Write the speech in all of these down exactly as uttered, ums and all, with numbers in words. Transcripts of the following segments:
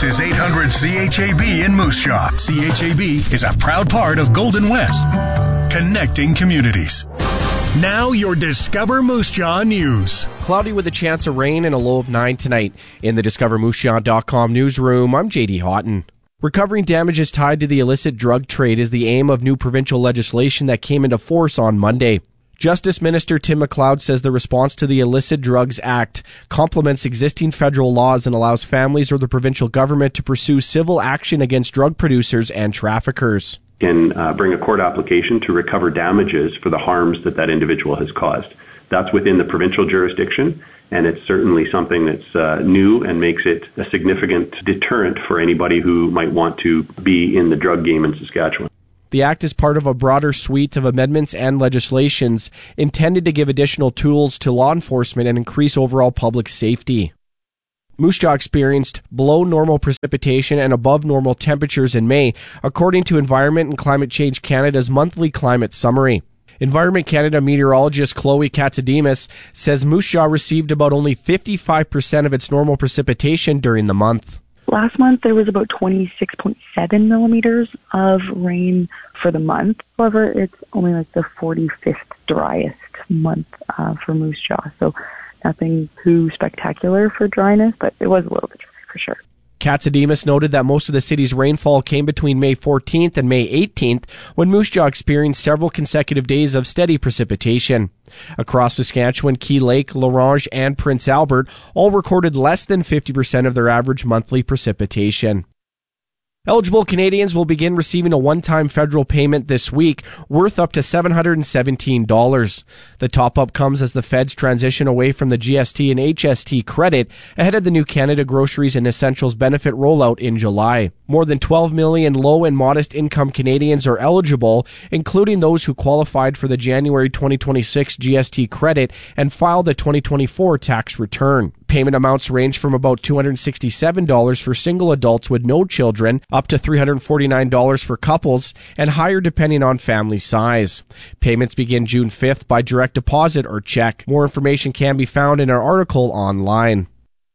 This is eight hundred C H A B in Moose Jaw. C H A B is a proud part of Golden West, connecting communities. Now your Discover Moose Jaw news. Cloudy with a chance of rain and a low of nine tonight. In the Discover Moose Jaw dot com newsroom, I'm J D Houghton. Recovering damages tied to the illicit drug trade is the aim of new provincial legislation that came into force on Monday. Justice Minister Tim McLeod says the response to the Illicit Drugs Act complements existing federal laws and allows families or the provincial government to pursue civil action against drug producers and traffickers. Can uh, bring a court application to recover damages for the harms that that individual has caused. That's within the provincial jurisdiction, and it's certainly something that's uh, new and makes it a significant deterrent for anybody who might want to be in the drug game in Saskatchewan. The act is part of a broader suite of amendments and legislations intended to give additional tools to law enforcement and increase overall public safety. Moose Jaw experienced below normal precipitation and above normal temperatures in May, according to Environment and Climate Change Canada's monthly climate summary. Environment Canada meteorologist Chloe Katsademus says Moose Jaw received about only fifty-five percent of its normal precipitation during the month. Last month, there was about twenty-six point seven millimeters of rain for the month. However, it's only like the forty-fifth driest month uh, for Moose Jaw. So nothing too spectacular for dryness, but it was a little bit dry for sure. Katsademus noted that most of the city's rainfall came between May fourteenth and May eighteenth, when Moose Jaw experienced several consecutive days of steady precipitation. Across Saskatchewan, Key Lake, La Ronge, and Prince Albert all recorded less than fifty percent of their average monthly precipitation. Eligible Canadians will begin receiving a one-time federal payment this week worth up to seven hundred seventeen dollars. The top-up comes as the feds transition away from the G S T and H S T credit ahead of the new Canada Groceries and Essentials benefit rollout in July. More than twelve million low and modest income Canadians are eligible, including those who qualified for the January twenty twenty-six G S T credit and filed a twenty twenty-four tax return. Payment amounts range from about two hundred sixty-seven dollars for single adults with no children, up to three hundred forty-nine dollars for couples, and higher depending on family size. Payments begin June fifth by direct deposit or check. More information can be found in our article online.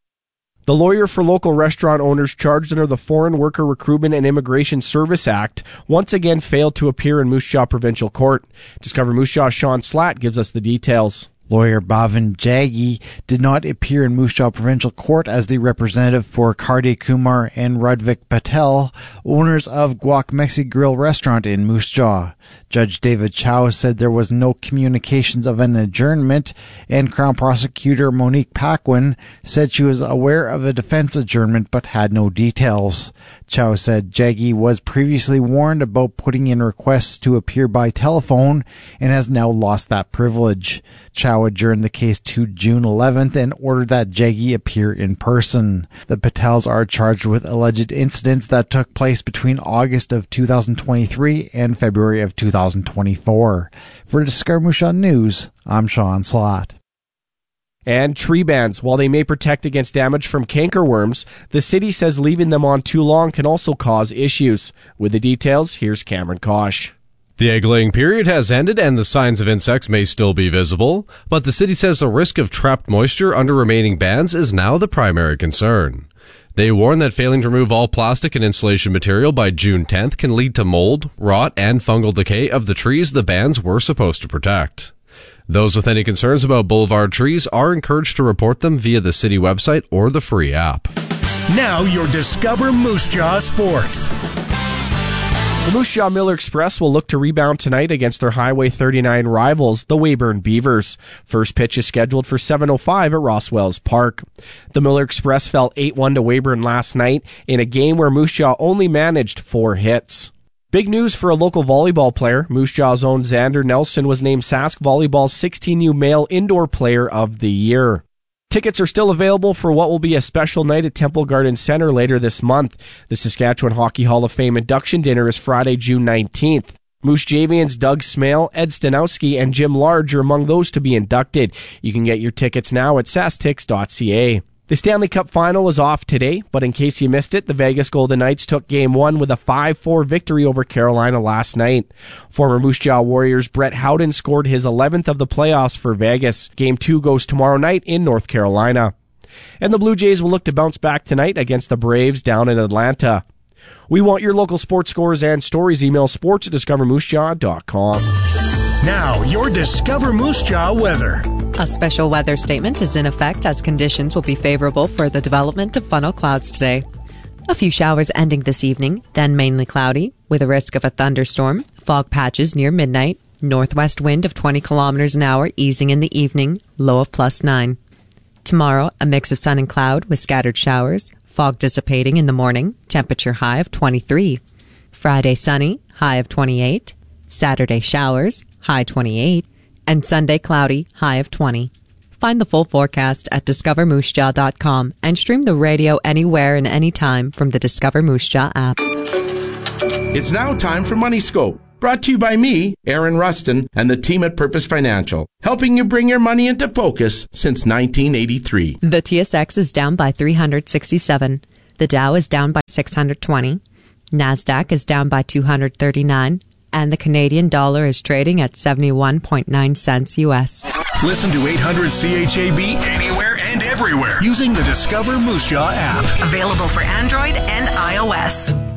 The lawyer for local restaurant owners charged under the Foreign Worker Recruitment and Immigration Service Act once again failed to appear in Moose Jaw Provincial Court. Discover Moose Jaw Sean Slatt gives us the details. Lawyer Bhavin Jaggi did not appear in Moose Jaw Provincial Court as the representative for Kardi Kumar and Radvik Patel, owners of Guac Mexi Grill restaurant in Moose Jaw. Judge David Chow said there was no communications of an adjournment, and Crown Prosecutor Monique Paquin said she was aware of a defense adjournment but had no details. Chow said Jaggi was previously warned about putting in requests to appear by telephone and has now lost that privilege. Chow adjourned the case to June eleventh and ordered that Jaggi appear in person. The Patels are charged with alleged incidents that took place between August of two thousand twenty-three and February of two thousand twenty-four. For Discover Moose Jaw News, I'm Sean Slatt. And tree bands, while they may protect against damage from cankerworms, the city says leaving them on too long can also cause issues. With the details, here's Cameron Kosh. The egg-laying period has ended and the signs of insects may still be visible, but the city says the risk of trapped moisture under remaining bands is now the primary concern. They warn that failing to remove all plastic and insulation material by June tenth can lead to mold, rot, and fungal decay of the trees the bands were supposed to protect. Those with any concerns about boulevard trees are encouraged to report them via the city website or the free app. Now your Discover Moose Jaw Sports. The Moose Jaw Miller Express will look to rebound tonight against their Highway thirty-nine rivals, the Weyburn Beavers. First pitch is scheduled for seven oh five at Rosswells Park. The Miller Express fell eight one to Weyburn last night in a game where Moose Jaw only managed four hits. Big news for a local volleyball player. Moose Jaw's own Xander Nelson was named Sask Volleyball's sixteen U Male Indoor Player of the Year. Tickets are still available for what will be a special night at Temple Garden Center later this month. The Saskatchewan Hockey Hall of Fame induction dinner is Friday, June nineteenth. Moose Javians Doug Smale, Ed Stanowski, and Jim Large are among those to be inducted. You can get your tickets now at sastix dot c a. The Stanley Cup Final is off today, but in case you missed it, the Vegas Golden Knights took Game one with a five four victory over Carolina last night. Former Moose Jaw Warriors Brett Howden scored his eleventh of the playoffs for Vegas. Game two goes tomorrow night in North Carolina. And the Blue Jays will look to bounce back tonight against the Braves down in Atlanta. We want your local sports scores and stories. Email sports at discover moose jaw dot com. Now, your Discover Moose Jaw weather. A special weather statement is in effect as conditions will be favorable for the development of funnel clouds today. A few showers ending this evening, then mainly cloudy, with a risk of a thunderstorm, fog patches near midnight, northwest wind of twenty kilometers an hour easing in the evening, low of plus nine. Tomorrow, a mix of sun and cloud with scattered showers, fog dissipating in the morning, temperature high of twenty-three. Friday sunny, high of twenty-eight. Saturday showers, high twenty-eight. And Sunday cloudy, high of twenty. Find the full forecast at discover moose jaw dot com and stream the radio anywhere and anytime from the Discover Moose Jaw app. It's now time for Money Scope, brought to you by me, Aaron Rustin, and the team at Purpose Financial, helping you bring your money into focus since nineteen eighty-three. The T S X is down by three hundred sixty-seven. The Dow is down by six hundred twenty. NASDAQ is down by two hundred thirty-nine. And the Canadian dollar is trading at seventy-one point nine cents U S. Listen to eight hundred C H A B anywhere and everywhere using the Discover Moose Jaw app. Available for Android and iOS.